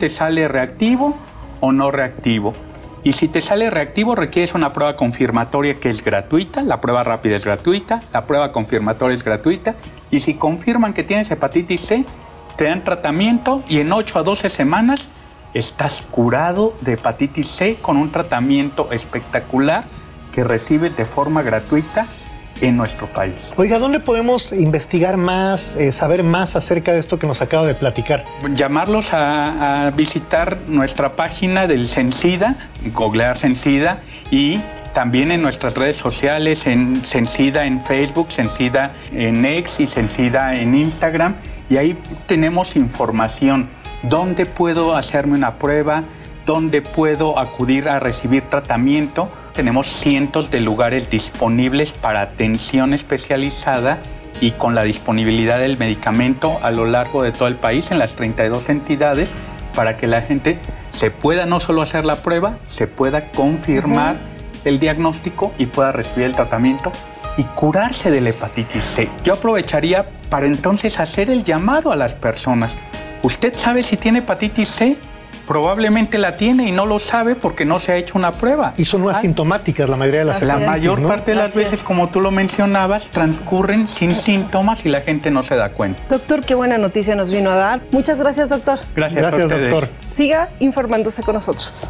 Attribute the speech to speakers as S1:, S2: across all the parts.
S1: te sale reactivo o no reactivo. Y si te sale reactivo, requieres una prueba confirmatoria que es gratuita, la prueba rápida es gratuita, la prueba confirmatoria es gratuita, y si confirman que tienes hepatitis C, te dan tratamiento y en 8 a 12 semanas estás curado de hepatitis C con un tratamiento espectacular que recibes de forma gratuita en nuestro país.
S2: Oiga, ¿dónde podemos investigar más, saber más acerca de esto que nos acaba de platicar?
S1: Llamarlos a visitar nuestra página del Cencida, googlear Cencida, y también en nuestras redes sociales, en Cencida en Facebook, Cencida en X y Cencida en Instagram, y ahí tenemos información. ¿Dónde puedo hacerme una prueba? ¿Dónde puedo acudir a recibir tratamiento? Tenemos cientos de lugares disponibles para atención especializada y con la disponibilidad del medicamento a lo largo de todo el país en las 32 entidades para que la gente se pueda no solo hacer la prueba, se pueda confirmar el diagnóstico y pueda recibir el tratamiento y curarse de la hepatitis C. Yo aprovecharía para entonces hacer el llamado a las personas. ¿Usted sabe si tiene hepatitis C? Probablemente la tiene y no lo sabe porque no se ha hecho una prueba.
S2: Y son asintomáticas la mayoría de las
S1: La mayor parte de las veces, como tú lo mencionabas, transcurren sin síntomas y la gente no se da cuenta.
S3: Doctor, qué buena noticia nos vino a dar. Muchas gracias, doctor.
S1: Gracias a ustedes.
S2: Doctor.
S3: Siga informándose con nosotros.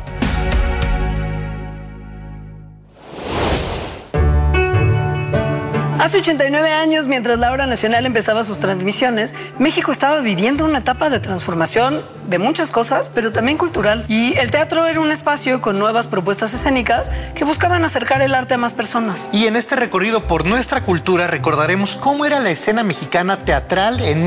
S4: Hace 89 años, mientras la hora nacional empezaba sus transmisiones, México estaba viviendo una etapa de transformación de muchas cosas, pero también cultural. Y el teatro era un espacio con nuevas propuestas escénicas que buscaban acercar el arte a más personas.
S5: Y en este recorrido por nuestra cultura recordaremos cómo era la escena mexicana teatral en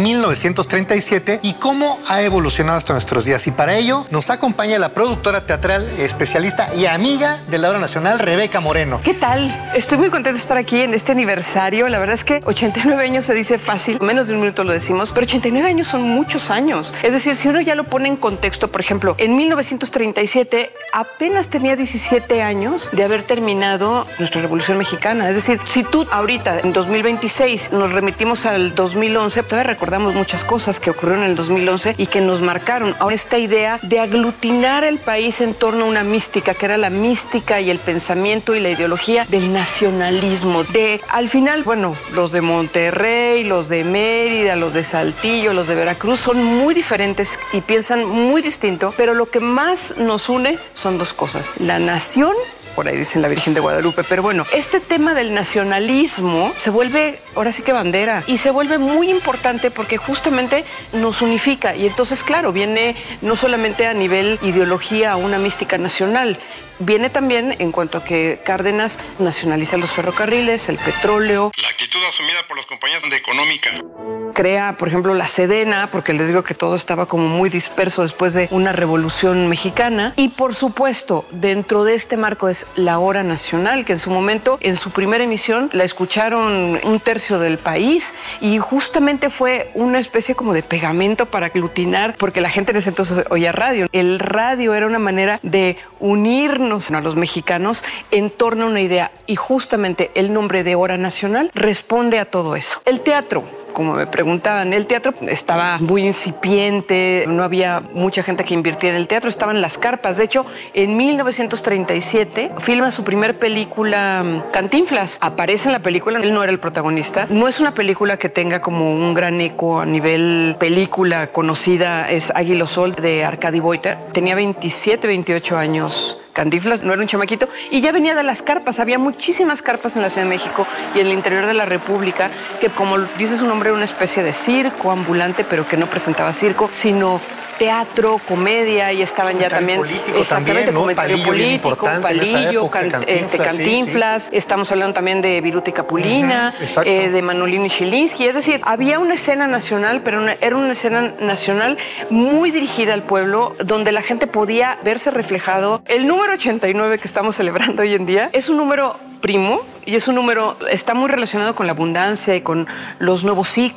S5: 1937 y cómo ha evolucionado hasta nuestros días. Y para ello nos acompaña la productora teatral, especialista y amiga de la hora nacional, Rebeca Moreno.
S6: ¿Qué tal? Estoy muy contenta de estar aquí en este aniversario. La verdad es que 89 años se dice fácil, menos de un minuto lo decimos, pero 89 años son muchos años. Es decir, si uno ya lo pone en contexto, por ejemplo, en 1937 apenas tenía 17 años de haber terminado nuestra Revolución Mexicana. Es decir, si tú ahorita, en 2026, nos remitimos al 2011, todavía recordamos muchas cosas que ocurrieron en el 2011 y que nos marcaron. Ahora esta idea de aglutinar el país en torno a una mística, que era la mística y el pensamiento y la ideología del nacionalismo, de, al final, bueno, los de Monterrey, los de Mérida, los de Saltillo, los de Veracruz son muy diferentes y piensan muy distinto, pero lo que más nos une son dos cosas: la nación, por ahí dicen la Virgen de Guadalupe, pero bueno, este tema del nacionalismo se vuelve ahora sí que bandera y se vuelve muy importante porque justamente nos unifica y entonces, claro, viene no solamente a nivel ideología una mística nacional, viene también en cuanto a que Cárdenas nacionaliza los ferrocarriles, el petróleo.
S7: La actitud asumida por las compañías de económica.
S6: Crea, por ejemplo, la Sedena, porque les digo que todo estaba como muy disperso después de una revolución mexicana. Y por supuesto, dentro de este marco es la hora nacional, que en su momento, en su primera emisión, la escucharon 1/3 del país y justamente fue una especie como de pegamento para aglutinar, porque la gente en ese entonces oía radio. El radio era una manera de unirnos a los mexicanos en torno a una idea y justamente el nombre de hora nacional responde a todo eso. El teatro, como me preguntaban, el teatro estaba muy incipiente, no había mucha gente que invirtiera en el teatro, estaban las carpas. De hecho, en 1937 filma su primer película, Cantinflas. Aparece en la película, él no era el protagonista. No es una película que tenga como un gran eco a nivel película conocida, es Águila Sol de Arcadi Boiter. Tenía 27, 28 años. Cantinflas no era un chamaquito y ya venía de las carpas. Había muchísimas carpas en la Ciudad de México y en el interior de la República que, como dice su nombre, era una especie de circo ambulante, pero que no presentaba circo, sino teatro, comedia, y estaban ya también
S5: político también, ¿no?
S6: Comentario político, Palillo, Cantinflas,
S5: sí.
S6: Estamos hablando también de Viruta y Capulina, de Manolín y Chilinski. Es decir, había una escena nacional, pero era una escena nacional muy dirigida al pueblo, donde la gente podía verse reflejado. El número 89 que estamos celebrando hoy en día es un número primo y es un número, está muy relacionado con la abundancia y con los nuevos ciclos.